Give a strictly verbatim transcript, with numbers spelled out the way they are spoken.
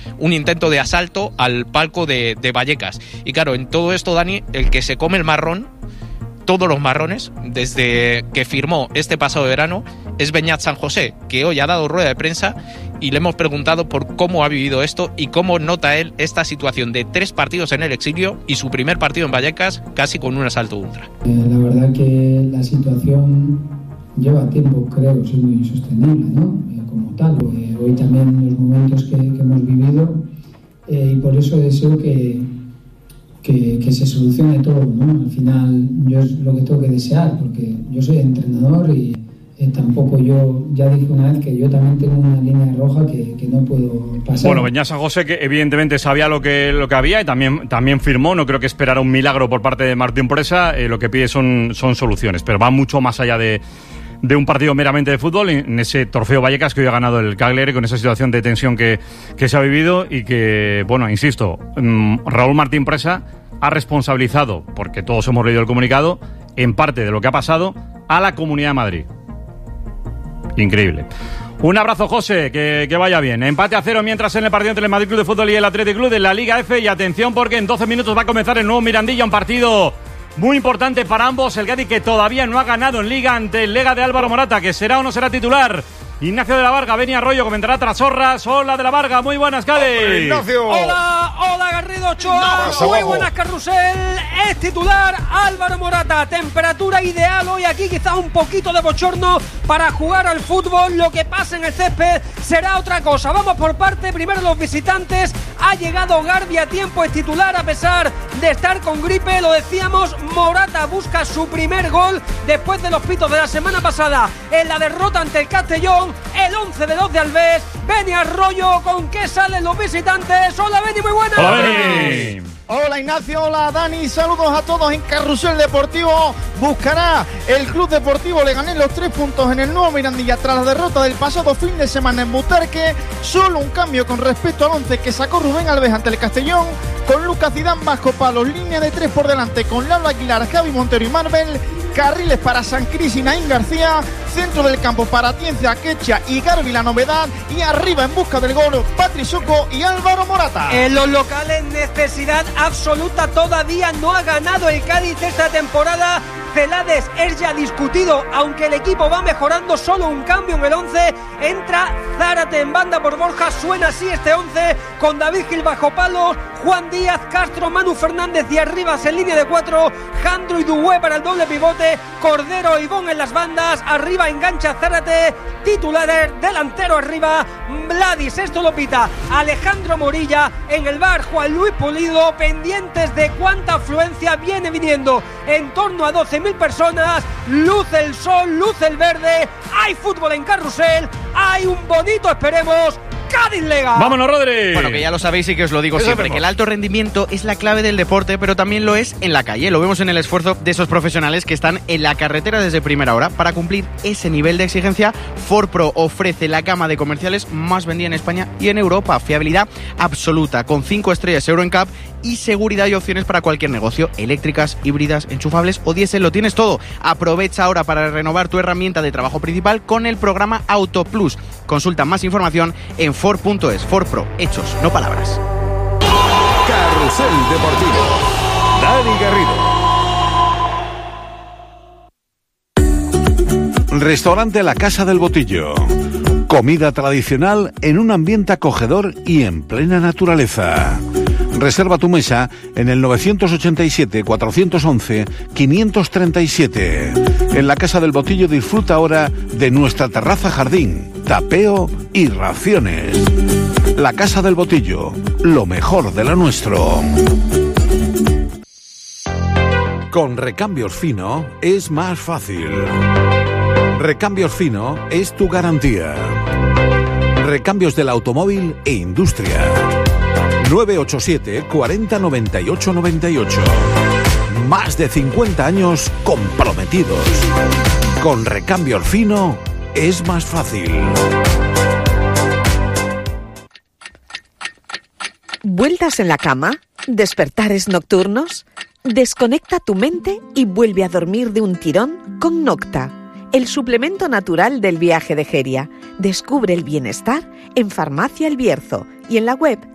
un intento de asalto al palco de, de Vallecas. Y claro, en todo esto, Dani, el que se come el marrón, todos los marrones, desde que firmó este pasado verano, es Beñat San José, que hoy ha dado rueda de prensa y le hemos preguntado por cómo ha vivido esto y cómo nota él esta situación de tres partidos en el exilio y su primer partido en Vallecas casi con un asalto ultra. Eh, la verdad que la situación lleva tiempo, creo, siendo insostenible, ¿no? Eh, como tal, eh, hoy también los momentos que, que hemos vivido eh, y por eso deseo que Que, que se solucione todo, ¿no? Al final yo es lo que tengo que desear, porque yo soy entrenador y eh, tampoco yo, ya dije una vez que yo también tengo una línea roja que, que no puedo pasar. Bueno, Beñat San José, que evidentemente sabía lo que, lo que había y también, también firmó, no creo que esperara un milagro por parte de Martín Presa, eh, lo que pide son, son soluciones, pero va mucho más allá de... de un partido meramente de fútbol, en ese Trofeo Vallecas que hoy ha ganado el Cagliari, con esa situación de tensión que, que se ha vivido y que, bueno, insisto, mmm, Raúl Martín Presa ha responsabilizado, porque todos hemos leído el comunicado, en parte de lo que ha pasado, a la Comunidad de Madrid. Increíble. Un abrazo, José, que, que vaya bien. Empate a cero mientras en el partido entre el Madrid Club de Fútbol y el Athletic Club de la Liga F, y atención porque en doce minutos va a comenzar el nuevo Mirandilla, un partido muy importante para ambos. El Cádiz, que todavía no ha ganado en Liga, ante el Lega de Álvaro Morata, que será o no será titular. Ignacio de la Varga, Beni Arroyo, comentará tras Horras. Hola de la Varga, muy buenas, Cádiz. Ignacio. Hola, hola Garrido Ochoa, no, muy buenas, Carrusel. Es titular Álvaro Morata, temperatura ideal hoy aquí, quizás un poquito de bochorno para jugar al fútbol. Lo que pase en el césped será otra cosa. Vamos por parte, primero los visitantes. Ha llegado Garbi a tiempo, es titular a pesar de estar con gripe, lo decíamos. Morata busca su primer gol después de los pitos de la semana pasada en la derrota ante el Castellón. El once de los de Alves, Beni Arroyo, ¿con qué salen los visitantes? Hola Beni, muy buenas. Hola Beni. Hola Ignacio, hola Dani, saludos a todos en Carrusel Deportivo. Buscará el Club Deportivo Leganés los tres puntos en el nuevo Mirandilla tras la derrota del pasado fin de semana en Butarque. Solo un cambio con respecto al once que sacó Rubén Alves ante el Castellón, con Lucas Zidane bajo palos, línea de tres por delante con Lalo Aguilar, Javi Montero y Marvel, carriles para San Cris y Naín García, centro del campo para Atienza, Quecha y Garbi la novedad, y arriba en busca del gol Patri Suco y Álvaro Morata. En los locales, necesidad absoluta, todavía no ha ganado el Cádiz esta temporada. Celades es ya discutido, aunque el equipo va mejorando. Solo un cambio en el once, entra Zárate en banda por Borja. Suena así este once, con David Gil bajo palos, Juan Díaz, Castro, Manu Fernández y arriba en línea de cuatro, Jandro y Dué para el doble pivote, Cordero y Bon en las bandas, arriba engancha Zárate, titulares, delantero arriba, Vladis, esto lo pita Alejandro Morilla, en el bar Juan Luis Pulido, pendientes de cuánta afluencia viene viniendo, en torno a doce mil personas, luce el sol, luce el verde, hay fútbol en Carrusel, hay un bonito, esperemos, Cádiz Lega. Vámonos, Rodri. Bueno, que ya lo sabéis y que os lo digo Eso siempre, vemos. que el alto rendimiento es la clave del deporte, pero también lo es en la calle. Lo vemos en el esfuerzo de esos profesionales que están en la carretera desde primera hora. Para cumplir ese nivel de exigencia, Ford Pro ofrece la gama de comerciales más vendida en España y en Europa. Fiabilidad absoluta, con cinco estrellas Euro N C A P y seguridad y opciones para cualquier negocio. Eléctricas, híbridas, enchufables o diésel, lo tienes todo. Aprovecha ahora para renovar tu herramienta de trabajo principal con el programa Auto Plus. Consulta más información en Ford punto es. Ford Pro, hechos, no palabras. Carrusel Deportivo. Dani Garrido. Restaurante La Casa del Botillo. Comida tradicional en un ambiente acogedor y en plena naturaleza. Reserva tu mesa en el novecientos ochenta y siete, cuatrocientos once, quinientos treinta y siete. En la Casa del Botillo disfruta ahora de nuestra terraza jardín, tapeo y raciones. La Casa del Botillo, lo mejor de lo nuestro. Con Recambios Fino es más fácil. Recambios Fino es tu garantía. Recambios del automóvil e industria. nueve ocho siete, cuarenta, noventa y ocho, noventa y ocho. Más de cincuenta años comprometidos. Con Recambios Fino es más fácil. ¿Vueltas en la cama? ¿Despertares nocturnos? Desconecta tu mente y vuelve a dormir de un tirón con Nocta, el suplemento natural del viaje de Geria. Descubre el bienestar en Farmacia El Bierzo y en la web